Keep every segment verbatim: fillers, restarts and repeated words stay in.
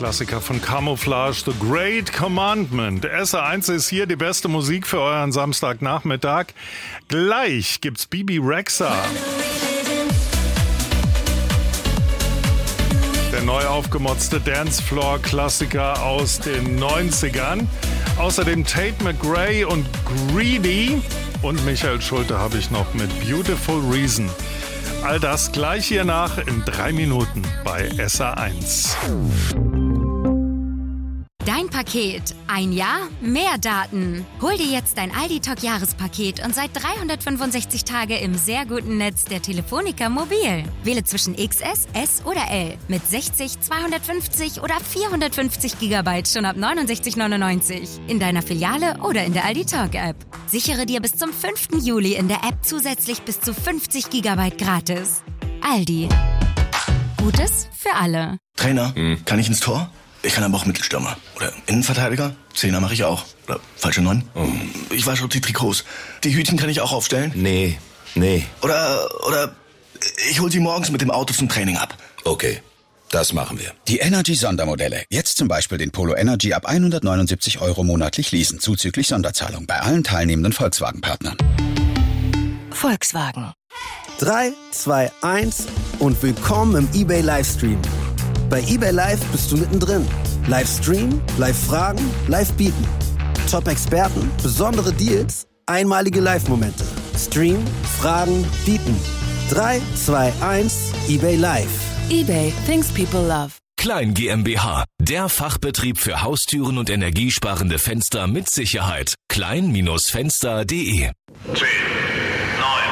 Klassiker von Camouflage, The Great Commandment. S R eins ist hier die beste Musik für euren Samstagnachmittag. Gleich gibt's Bibi Rexha. Der neu aufgemotzte Dancefloor-Klassiker aus den neunzigern. Außerdem Tate McRae und Greedy. Und Michael Schulte habe ich noch mit Beautiful Reason. All das gleich hier nach in drei Minuten bei S R eins. Dein Paket. Ein Jahr, mehr Daten. Hol dir jetzt dein Aldi-Talk-Jahrespaket und seit dreihundertfünfundsechzig Tage im sehr guten Netz der Telefonica Mobil. Wähle zwischen X S, S oder L mit sechzig, zweihundertfünfzig oder vierhundertfünfzig Gigabyte schon ab neunundsechzig neunundneunzig. In deiner Filiale oder in der Aldi-Talk-App. Sichere dir bis zum fünften Juli in der App zusätzlich bis zu fünfzig Gigabyte gratis. Aldi. Gutes für alle. Trainer, hm. kann ich ins Tor? Ich kann aber auch Mittelstürmer. Oder Innenverteidiger. Zehner mache ich auch. Oder falsche Neun. Oh. Ich wasche die Trikots. Die Hütchen kann ich auch aufstellen. Nee, nee. Oder, oder ich hol sie morgens mit dem Auto zum Training ab. Okay, das machen wir. Die Energy-Sondermodelle. Jetzt zum Beispiel den Polo Energy ab hundertneunundsiebzig Euro monatlich leasen. Zuzüglich Sonderzahlung bei allen teilnehmenden Volkswagen-Partnern. Volkswagen. drei, zwei, eins und willkommen im eBay Livestream. Bei eBay Live bist du mittendrin. Livestream, Live-Fragen, Live-Bieten. Top-Experten, besondere Deals, einmalige Live-Momente. Stream, Fragen, Bieten. drei, zwei, eins, eBay Live. eBay, things people love. Klein GmbH, der Fachbetrieb für Haustüren und energiesparende Fenster mit Sicherheit. klein Fenster punkt de. zehn, neun,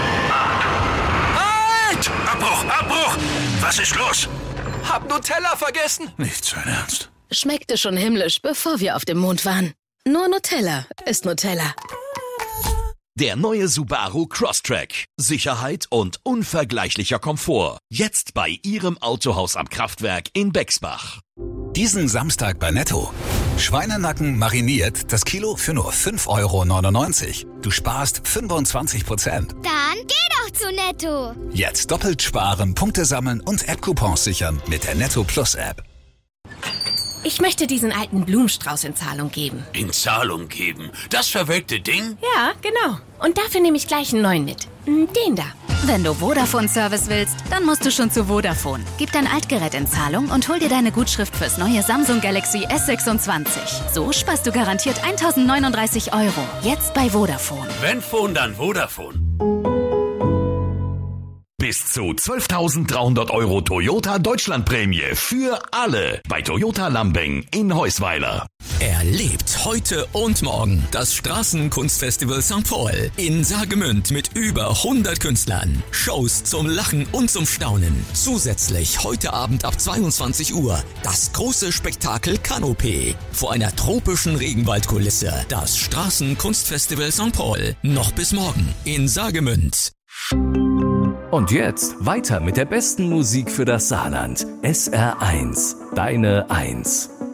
acht. Halt! Abbruch, Abbruch! Was ist los? Hab Nutella vergessen. Nicht sein Ernst. Schmeckte schon himmlisch, bevor wir auf dem Mond waren. Nur Nutella ist Nutella. Der neue Subaru Crosstrek. Sicherheit und unvergleichlicher Komfort. Jetzt bei Ihrem Autohaus am Kraftwerk in Bexbach. Diesen Samstag bei Netto. Schweinenacken mariniert, das Kilo für nur fünf Euro neunundneunzig. Du sparst fünfundzwanzig Prozent. Dann geh doch zu Netto. Jetzt doppelt sparen, Punkte sammeln und App-Coupons sichern mit der Netto Plus App. Ich möchte diesen alten Blumenstrauß in Zahlung geben. In Zahlung geben? Das verwelkte Ding? Ja, genau. Und dafür nehme ich gleich einen neuen mit. Den da. Wenn du Vodafone-Service willst, dann musst du schon zu Vodafone. Gib dein Altgerät in Zahlung und hol dir deine Gutschrift fürs neue Samsung Galaxy S sechsundzwanzig. So sparst du garantiert eintausendneununddreißig Euro. Jetzt bei Vodafone. Wenn Phone, dann Vodafone. Bis zu zwölftausenddreihundert Euro Toyota Deutschlandprämie für alle bei Toyota Lambing in Heusweiler. Erlebt heute und morgen das Straßenkunstfestival Sankt Paul in Saargemünd mit über hundert Künstlern. Shows zum Lachen und zum Staunen. Zusätzlich heute Abend ab zweiundzwanzig Uhr das große Spektakel Kanopé vor einer tropischen Regenwaldkulisse. Das Straßenkunstfestival Sankt Paul. Noch bis morgen in Saargemünd. Und jetzt weiter mit der besten Musik für das Saarland. S R eins, deine Eins.